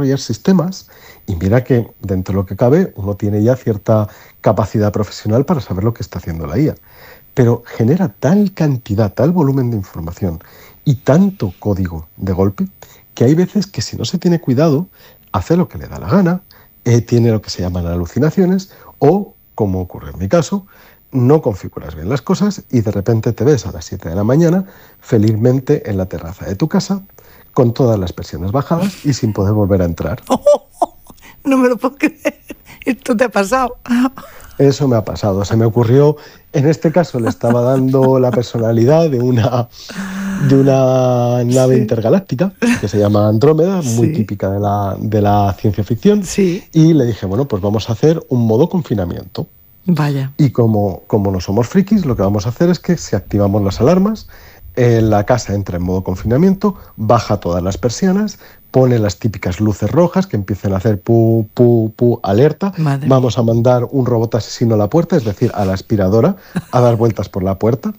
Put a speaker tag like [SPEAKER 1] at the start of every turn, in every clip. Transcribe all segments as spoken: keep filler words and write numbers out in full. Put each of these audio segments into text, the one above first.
[SPEAKER 1] desarrollar sistemas, y mira que dentro de lo que cabe uno tiene ya cierta capacidad profesional para saber lo que está haciendo la I A, pero genera tal cantidad, tal volumen de información y tanto código de golpe, que hay veces que si no se tiene cuidado, hace lo que le da la gana, eh, tiene lo que se llaman alucinaciones, o, como ocurre en mi caso, no configuras bien las cosas y de repente te ves a las siete de la mañana felizmente en la terraza de tu casa con todas las persianas bajadas y sin poder volver a entrar.
[SPEAKER 2] Oh, no me lo puedo creer. ¿Esto te ha pasado?
[SPEAKER 1] Eso me ha pasado. Se me ocurrió, en este caso le estaba dando la personalidad de una, de una nave
[SPEAKER 2] Sí.
[SPEAKER 1] intergaláctica que se llama Andrómeda, muy
[SPEAKER 2] Sí.
[SPEAKER 1] típica de la, de la ciencia ficción,
[SPEAKER 2] Sí.
[SPEAKER 1] y le dije, bueno, pues vamos a hacer un modo confinamiento.
[SPEAKER 2] Vaya.
[SPEAKER 1] Y como, como no somos frikis, lo que vamos a hacer es que si activamos las alarmas, eh, la casa entra en modo confinamiento, baja todas las persianas, pone las típicas luces rojas que empiezan a hacer pu, pu, pu, alerta.
[SPEAKER 2] Madre
[SPEAKER 1] Vamos a mandar un robot asesino a la puerta, es decir, a la aspiradora, a dar vueltas por la puerta.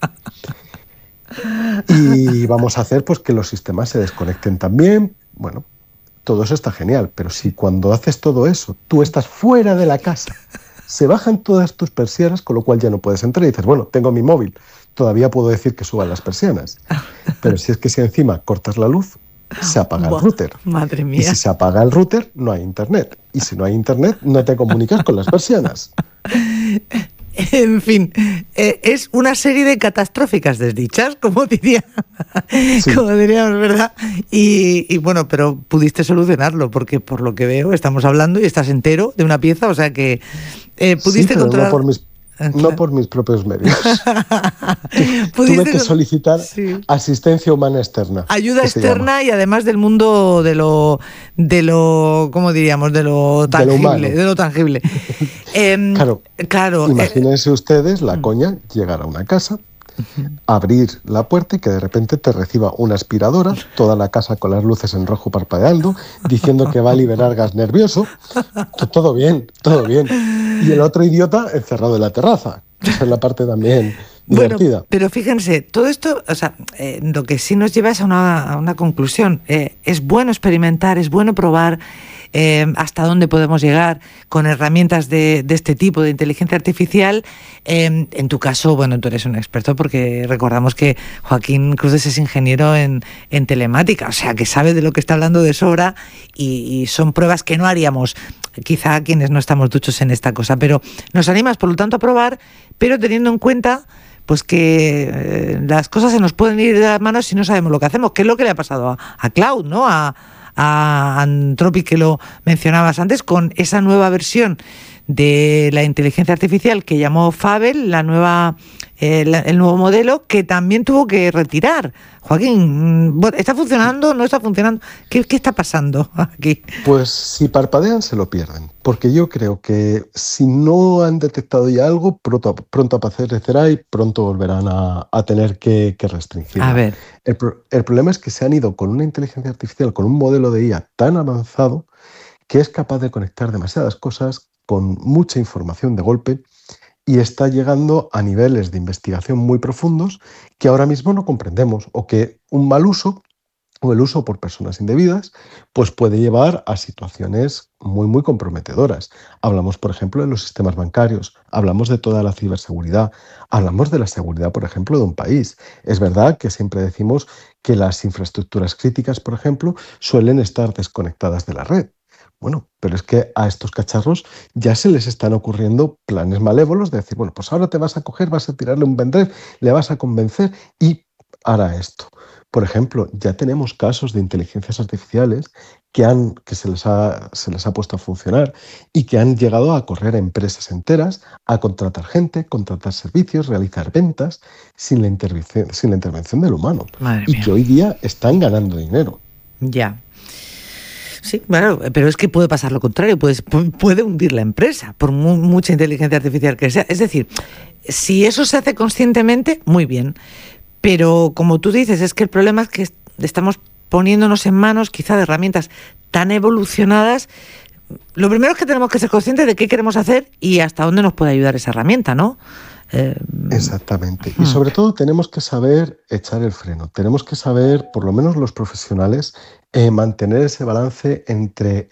[SPEAKER 1] Y vamos a hacer pues que los sistemas se desconecten también. Bueno, todo eso está genial, pero si cuando haces todo eso tú estás fuera de la casa, se bajan todas tus persianas, con lo cual ya no puedes entrar y dices, bueno, tengo mi móvil, todavía puedo decir que suban las persianas. Pero si es que si encima cortas la luz, se apaga
[SPEAKER 2] Buah,
[SPEAKER 1] el router.
[SPEAKER 2] Madre mía.
[SPEAKER 1] Y si se apaga el router, no hay internet. Y si no hay internet, no te comunicas con las persianas.
[SPEAKER 2] En fin, eh, es una serie de catastróficas desdichas, como diría,
[SPEAKER 1] Sí.
[SPEAKER 2] como diríamos, ¿verdad? Y, y bueno, pero pudiste solucionarlo, porque por lo que veo estamos hablando y estás entero de una pieza, o sea que eh,
[SPEAKER 1] Sí,
[SPEAKER 2] pudiste
[SPEAKER 1] pero
[SPEAKER 2] controlar.
[SPEAKER 1] no por mis,
[SPEAKER 2] Ah,
[SPEAKER 1] no
[SPEAKER 2] claro.
[SPEAKER 1] por mis propios medios. Tuve
[SPEAKER 2] Pudiste
[SPEAKER 1] que
[SPEAKER 2] con-
[SPEAKER 1] solicitar
[SPEAKER 2] sí.
[SPEAKER 1] asistencia humana externa.
[SPEAKER 2] Ayuda
[SPEAKER 1] que se llama.
[SPEAKER 2] externa y además del mundo de lo, de lo, ¿cómo diríamos? De lo
[SPEAKER 1] De lo
[SPEAKER 2] tangible,
[SPEAKER 1] humano.
[SPEAKER 2] de lo tangible. Em,
[SPEAKER 1] Claro,
[SPEAKER 2] claro. eh,
[SPEAKER 1] imagínense ustedes la coña, llegar a una casa, abrir la puerta y que de repente te reciba una aspiradora, toda la casa con las luces en rojo parpadeando, diciendo que va a liberar gas nervioso. T- Todo bien, todo bien. Y el otro idiota encerrado en la terraza. Esa es la parte también
[SPEAKER 2] Bueno,
[SPEAKER 1] divertida.
[SPEAKER 2] pero fíjense, todo esto, o sea, eh, lo que sí nos lleva es a una, a una conclusión. Eh, es bueno experimentar, es bueno probar eh, hasta dónde podemos llegar con herramientas de, de este tipo de inteligencia artificial. Eh, en tu caso, bueno, tú eres un experto porque recordamos que Joaquín Cruces es ingeniero en, en telemática, o sea, que sabe de lo que está hablando de sobra y, y son pruebas que no haríamos quizá quienes no estamos duchos en esta cosa, pero nos animas, por lo tanto, a probar, pero teniendo en cuenta pues que eh, las cosas se nos pueden ir de las manos si no sabemos lo que hacemos, que es lo que le ha pasado a, a Cloud, ¿no? A, a Anthropic, que lo mencionabas antes, con esa nueva versión de la inteligencia artificial que llamó Fabel, la nueva, eh, la- el nuevo modelo, que también tuvo que retirar. Joaquín, mm, bueno, ¿está funcionando? ¿No está funcionando? ¿Qué, qué está pasando aquí?
[SPEAKER 1] Pues si parpadean se lo pierden, porque yo creo que si no han detectado ya algo, pronto, pronto aparecerá y pronto volverán a, a tener que, que restringirla.
[SPEAKER 2] A ver.
[SPEAKER 1] El, pro- el problema es que se han ido con una inteligencia artificial, con un modelo de I A tan avanzado que es capaz de conectar demasiadas cosas con mucha información de golpe y está llegando a niveles de investigación muy profundos que ahora mismo no comprendemos o que un mal uso o el uso por personas indebidas, pues puede llevar a situaciones muy, muy comprometedoras. Hablamos, por ejemplo, de los sistemas bancarios, hablamos de toda la ciberseguridad, hablamos de la seguridad, por ejemplo, de un país. Es verdad que siempre decimos que las infraestructuras críticas, por ejemplo, suelen estar desconectadas de la red. Bueno, pero es que a estos cacharros ya se les están ocurriendo planes malévolos de decir, bueno, pues ahora te vas a coger, vas a tirarle un pendrive, le vas a convencer y hará esto. Por ejemplo, ya tenemos casos de inteligencias artificiales que, han, que se, les ha, se les ha puesto a funcionar y que han llegado a correr a empresas enteras, a contratar gente, contratar servicios, realizar ventas sin la intervención, sin la intervención del humano.
[SPEAKER 2] Madre
[SPEAKER 1] Y
[SPEAKER 2] mía.
[SPEAKER 1] que hoy día están ganando dinero.
[SPEAKER 2] Ya. Sí, bueno, pero es que puede pasar lo contrario, puede, puede hundir la empresa por mu- mucha inteligencia artificial que sea. Es decir, si eso se hace conscientemente, muy bien. Pero como tú dices, es que el problema es que est- estamos poniéndonos en manos quizá de herramientas tan evolucionadas. Lo primero es que tenemos que ser conscientes de qué queremos hacer y hasta dónde nos puede ayudar esa herramienta, ¿no? Eh,
[SPEAKER 1] Exactamente. Y sobre todo tenemos que saber echar el freno. Tenemos que saber, por lo menos los profesionales, eh, mantener ese balance entre